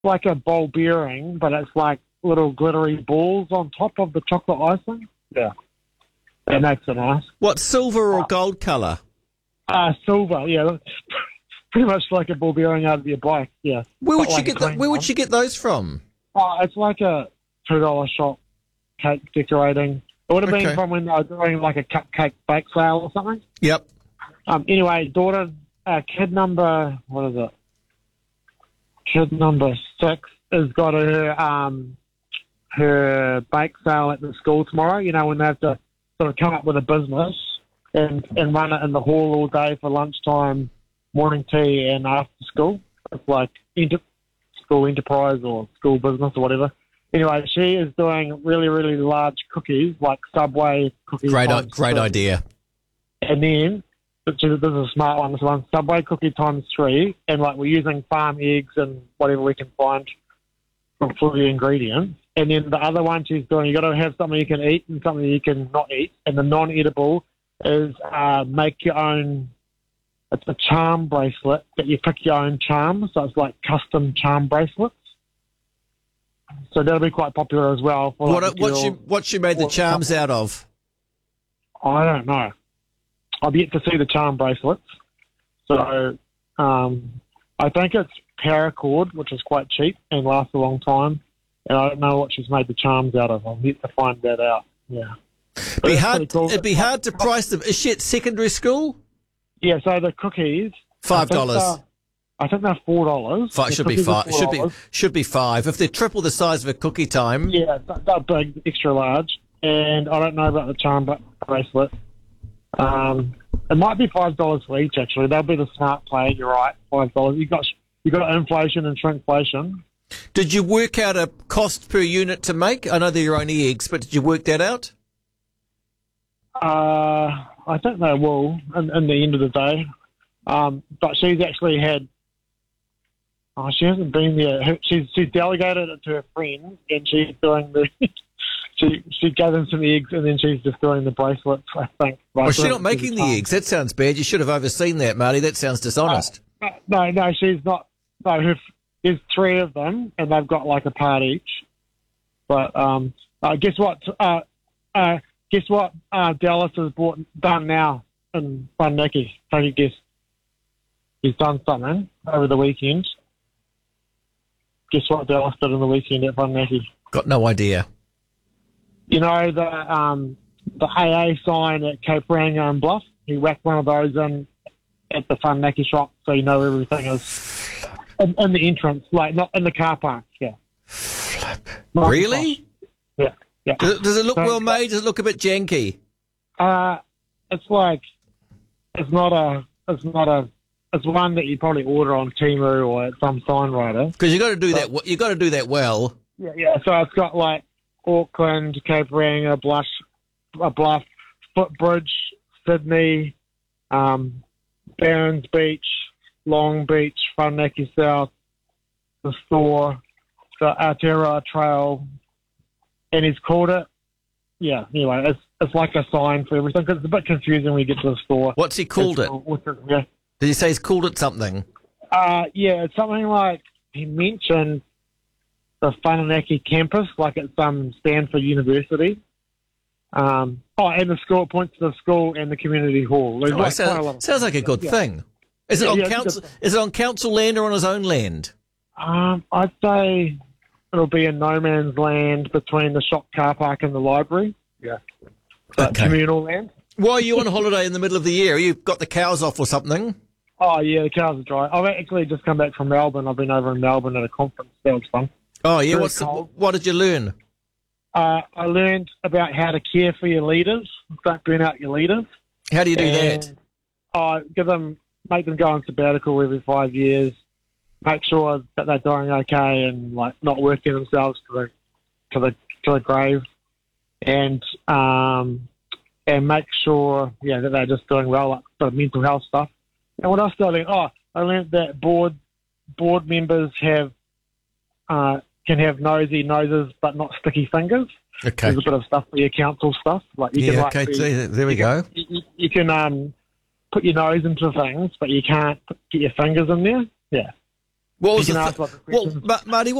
like a ball bearing, but it's like little glittery balls on top of the chocolate icing. Yeah. That makes it nice. What, silver or gold colour? Silver, yeah. Pretty much like a ball bearing out of your bike, yeah. Where would Like you get those from? it's like a $2 shop cake decorating. It would have been from when they were doing like a cupcake bake sale or something. Yep. Anyway, daughter, kid number, what is it? Kid number 6 has got her bake sale at the school tomorrow. You know, when they have to sort of come up with a business and run it in the hall all day for lunchtime, morning tea, and after school. It's like school enterprise or school business or whatever. Anyway, she is doing really, really large cookies, like Subway cookies. Great idea. And then, this is a smart one, this one, Subway cookie times 3, and like we're using farm eggs and whatever we can find for the ingredients. And then the other one she's doing, you got to have something you can eat and something you can not eat. And the non-eatable is make your own. It's a charm bracelet that you pick your own charm, so it's like custom charm bracelets. So that'll be quite popular as well. For What she made the charms out of? I don't know. I've yet to see the charm bracelets. So I think it's paracord, which is quite cheap and lasts a long time. And I don't know what she's made the charms out of. I'm yet to find that out. Yeah. It'd be hard to price them. Is she at secondary school? Yeah, so the cookies... $5. I think they're $4. Should be $5. Should be $5. If they're triple the size of a cookie time... Yeah, they're big, extra large. And I don't know about the charm bracelet. It might be $5 for each, actually. That'll be the smart play. You're right, $5. You got inflation and shrinkflation. Did you work out a cost per unit to make? I know they're your own eggs, but did you work that out? I think they will in the end of the day. But she's actually had... she hasn't been there. She's delegated it to her friends, and she's doing the... she gave them some eggs, and then she's just doing the bracelets, I think. Well, she's not making the eggs. That sounds bad. You should have overseen that, Marty. That sounds dishonest. No, she's not. No, there's 3 of them, and they've got like a part each. But guess what? Guess what? Dallas has done now in Whanaki. Take a guess. He's done something over the weekend. Guess what Dallas did on the weekend at Whanaki? Got no idea. You know the AA sign at Cape Reinga and Bluff? He whacked one of those in at the Whanaki shop, so you know everything is in the entrance, like not in the car park. Yeah. Really? Yeah. Yeah. Does it look well made? Does it look a bit janky? It's like it's one that you probably order on Temu or at some sign writer. Because you got to do that. You got to do that well. Yeah. So it's got like Auckland, Cape Reinga, Bluff, Footbridge, Sydney, Barons Beach, Long Beach, Whanaki South, the store, the Aotearoa Trail, and he's called it. Yeah. Anyway, it's like a sign for everything because it's a bit confusing when you get to the store. What's he called it? Yeah. Did he say he's called it something? Yeah, it's something like he mentioned the Whanaki campus, like it's Stanford University. And the school, it points to the school and the community hall. Sounds like a good thing. Is it on council? Is it on council land or on his own land? I'd say it'll be in no man's land between the shop car park and the library. Yeah. Okay. Communal land. Why are you on holiday in the middle of the year? You've got the cows off or something? Oh, yeah, the cows are dry. I've actually just come back from Melbourne. I've been over in Melbourne at a conference. That was fun. Oh, yeah. What did you learn? I learned about how to care for your leaders. Don't burn out your leaders. How do you do that? Make them go on sabbatical every 5 years. Make sure that they're doing okay and like not working themselves to the grave, and make sure that they're just doing well, like the mental health stuff. And what else did I learn? I learned that board members can have nosy noses but not sticky fingers. Okay. There's a bit of stuff for your council stuff. Like you can, there we go. You can put your nose into things, but you can't get your fingers in there. Yeah. What was You the can ask what the well, questions- Marty,